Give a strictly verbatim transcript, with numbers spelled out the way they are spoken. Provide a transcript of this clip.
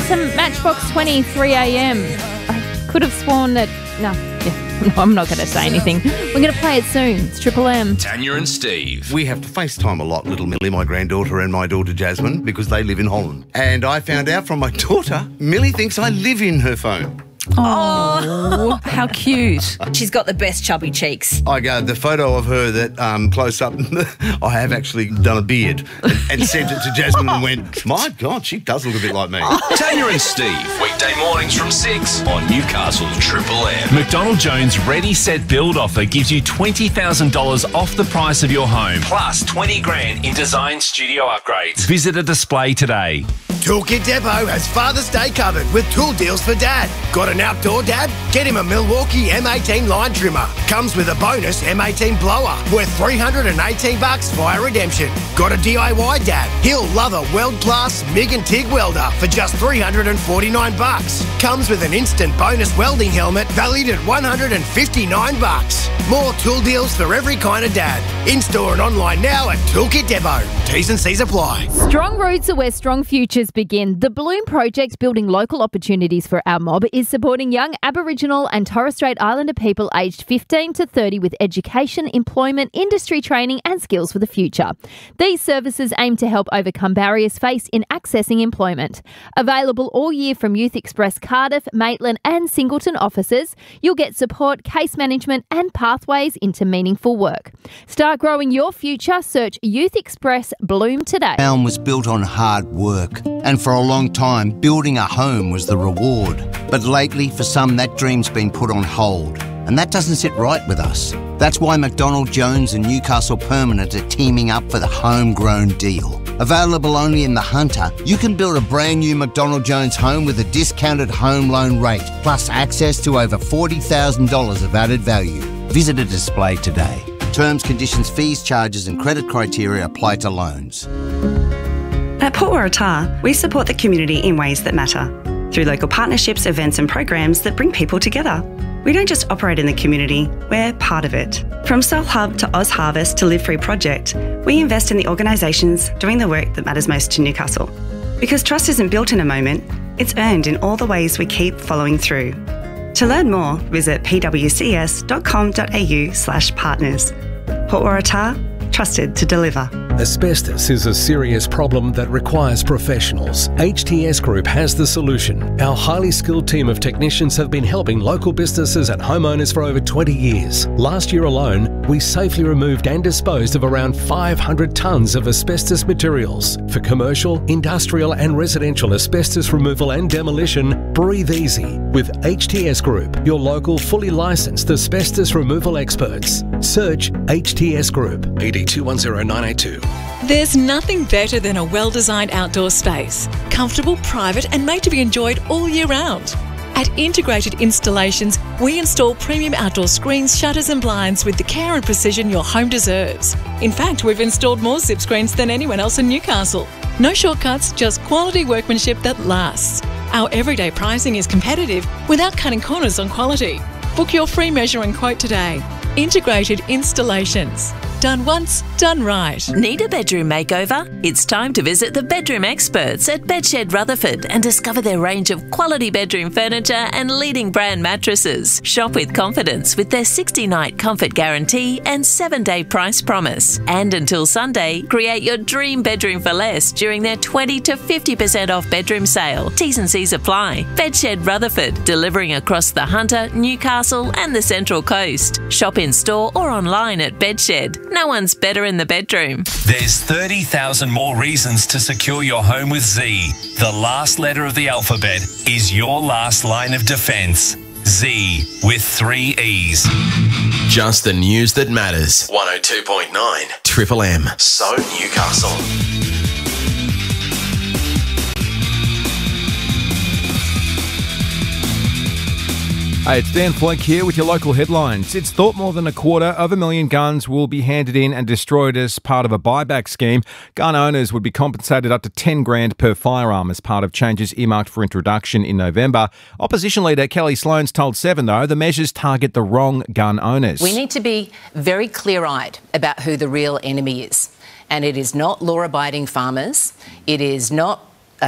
to Matchbox twenty-three a m. I could have sworn that... No, yeah, no I'm not going to say anything. We're going to play it soon. It's Triple M. Tanya and Steve. We have to FaceTime a lot, little Millie, my granddaughter, and my daughter Jasmine, because they live in Holland. And I found out from my daughter, Millie thinks I live in her phone. Oh, how cute. She's got the best chubby cheeks. I got the photo of her that um, close up, I have actually done a beard and, and sent it to Jasmine and went, my God, she does look a bit like me. Tanya and Steve, weekday mornings from six on Newcastle's Triple M. McDonald Jones Ready Set Build offer gives you twenty thousand dollars off the price of your home, plus twenty grand in design studio upgrades. Visit a display today. Toolkit Depot has Father's Day covered with tool deals for Dad. Got an outdoor dad? Get him a Milwaukee M eighteen line trimmer. Comes with a bonus M eighteen blower worth three hundred eighteen bucks via redemption. Got a D I Y dad? He'll love a world-class MIG and TIG welder for just three hundred forty-nine bucks. Comes with an instant bonus welding helmet valued at one hundred fifty-nine bucks. More tool deals for every kind of dad. In-store and online now at Toolkit Depot. T's and C's apply. Strong roots are where strong futures begin. The Bloom Project, building local opportunities for our mob, is supporting young Aboriginal and Torres Strait Islander people aged fifteen to thirty with education, employment, industry training and skills for the future. These services aim to help overcome barriers faced in accessing employment. Available all year from Youth Express Cardiff, Maitland and Singleton offices, you'll get support, case management and pathways into meaningful work. Start growing your future. Search Youth Express Bloom today. Town was built on hard work, and for a long time, building a home was the reward. But lately, for some, that dream's been put on hold, and that doesn't sit right with us. That's why McDonald Jones and Newcastle Permanent are teaming up for the homegrown deal. Available only in the Hunter, you can build a brand new McDonald Jones home with a discounted home loan rate, plus access to over forty thousand dollars of added value. Visit a display today. Terms, conditions, fees, charges and credit criteria apply to loans. At Port Waratah, we support the community in ways that matter, through local partnerships, events and programs that bring people together. We don't just operate in the community, we're part of it. From Soul Hub to Oz Harvest to Live Free Project, we invest in the organisations doing the work that matters most to Newcastle. Because trust isn't built in a moment, it's earned in all the ways we keep following through. To learn more, visit pwcs.com.au slash partners. Port Waratah, trusted to deliver. Asbestos is a serious problem that requires professionals. H T S Group has the solution. Our highly skilled team of technicians have been helping local businesses and homeowners for over twenty years. Last year alone, we safely removed and disposed of around five hundred tonnes of asbestos materials. For commercial, industrial and residential asbestos removal and demolition, breathe easy with H T S Group, your local fully licensed asbestos removal experts. Search H T S Group. E D two one zero nine eight two. There's nothing better than a well-designed outdoor space, comfortable, private and made to be enjoyed all year round. At Integrated Installations, we install premium outdoor screens, shutters and blinds with the care and precision your home deserves. In fact, we've installed more zip screens than anyone else in Newcastle. No shortcuts, just quality workmanship that lasts. Our everyday pricing is competitive without cutting corners on quality. Book your free measure and quote today. Integrated Installations. Done once, done right. Need a bedroom makeover? It's time to visit the bedroom experts at Bedshed Rutherford and discover their range of quality bedroom furniture and leading brand mattresses. Shop with confidence with their sixty night comfort guarantee and seven day price promise. And until Sunday, create your dream bedroom for less during their twenty to fifty percent off bedroom sale. T's and C's apply. Bedshed Rutherford, delivering across the Hunter, Newcastle and the Central Coast. Shop in store or online at Bedshed. No one's better in the bedroom. There's thirty thousand more reasons to secure your home with Z. The last letter of the alphabet is your last line of defence. Z with three E's. Just the news that matters. one oh two point nine Triple M. So Newcastle. Hey, it's Dan Fleck here with your local headlines. It's thought more than a quarter of a million guns will be handed in and destroyed as part of a buyback scheme. Gun owners would be compensated up to ten grand per firearm as part of changes earmarked for introduction in November. Opposition leader Kelly Sloan's told Seven, though, the measures target the wrong gun owners. We need to be very clear-eyed about who the real enemy is. And it is not law-abiding farmers. It is not